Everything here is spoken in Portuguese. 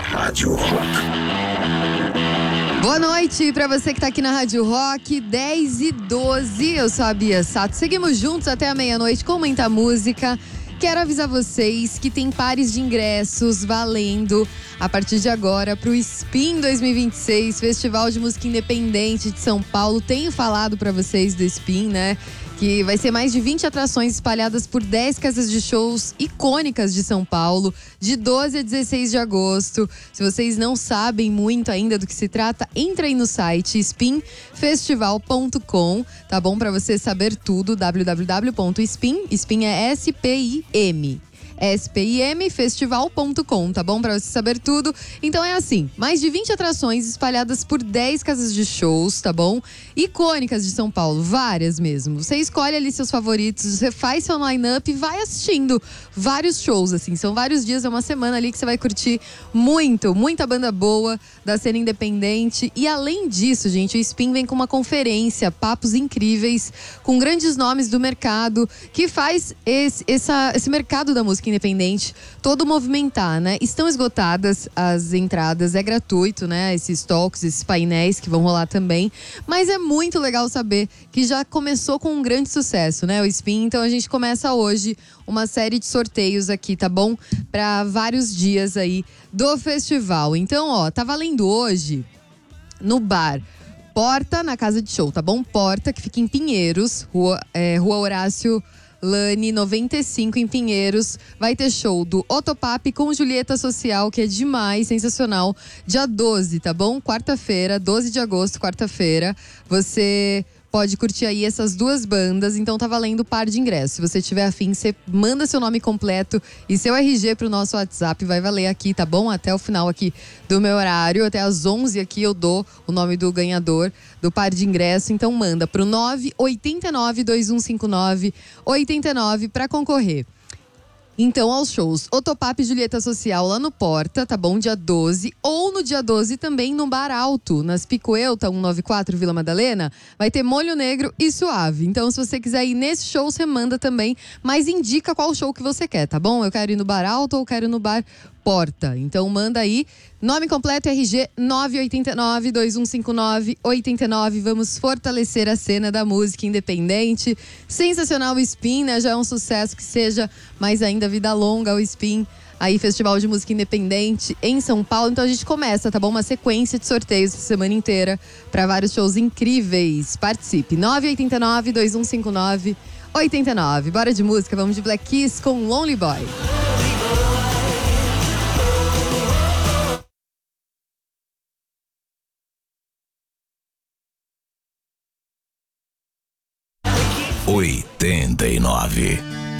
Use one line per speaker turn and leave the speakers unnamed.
Rádio Rock.
Boa noite pra você que tá aqui na Rádio Rock, 10h12. Eu sou a Bia Sato. Seguimos juntos até a meia-noite com muita música. Quero avisar vocês que tem pares de ingressos valendo a partir de agora pro Spin 2026, Festival de Música Independente de São Paulo. Tenho falado pra vocês do Spin, né? Que vai ser mais de 20 atrações espalhadas por 10 casas de shows icônicas de São Paulo, de 12 a 16 de agosto. Se vocês não sabem muito ainda do que se trata, entra aí no site spinfestival.com, tá bom? Para você saber tudo, www.spin, Spin é S-P-I-M. spimfestival.com, tá bom? Pra você saber tudo. Então é assim, mais de 20 atrações espalhadas por 10 casas de shows, tá bom? Icônicas de São Paulo, várias mesmo. Você escolhe ali seus favoritos, você faz seu line-up e vai assistindo vários shows, assim. São vários dias, é uma semana ali que você vai curtir muita banda boa da cena independente. E além disso, gente, o Spin vem com uma conferência, papos incríveis, com grandes nomes do mercado, que faz esse mercado da música independente todo movimentar, né? Estão esgotadas as entradas, é gratuito, né? Esses talks, esses painéis que vão rolar também, mas é muito legal saber que já começou com um grande sucesso, né? O Spin, então a gente começa hoje uma série de sorteios aqui, tá bom? Para vários dias aí do festival. Então, ó, tá valendo hoje no bar Porta, na casa de show, tá bom? Porta, que fica em Pinheiros, Rua Horácio Lane 95 em Pinheiros. Vai ter show do Otopap com Julieta Social, que é demais, sensacional. Dia 12, tá bom? Quarta-feira, 12 de agosto, quarta-feira. Você pode curtir aí essas duas bandas, então tá valendo par de ingressos. Se você tiver afim, você manda seu nome completo e seu RG pro nosso WhatsApp, vai valer aqui, tá bom? Até o final aqui do meu horário, até às 11 aqui eu dou o nome do ganhador do par de ingresso, então manda pro 989-2159-89 pra concorrer. Então, aos shows Otopap e Julieta Social lá no Porta, tá bom? Dia 12. Ou no dia 12 também no Bar Alto, nas Picoelta 194, Vila Madalena. Vai ter Molho Negro e Suave. Então, se você quiser ir nesse show, você manda também. Mas indica qual show que você quer, tá bom? Eu quero ir no Bar Alto ou quero ir no Bar Porta. Então, manda aí. Nome completo, RG 989-2159-89. Vamos fortalecer a cena da música independente. Sensacional o Spin, né? Já é um sucesso que seja, mas ainda vida longa o Spin. Aí, Festival de Música Independente em São Paulo. Então a gente começa, tá bom? Uma sequência de sorteios essa semana inteira para vários shows incríveis. Participe. 989-2159-89. Bora de música, vamos de Black Keys com Lonely Boy.
Oitenta e nove.